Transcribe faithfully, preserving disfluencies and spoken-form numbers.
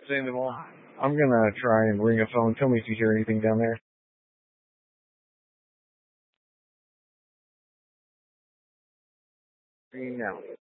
Saying them all. I'm gonna try and ring a phone. Tell me if you hear anything down there. No.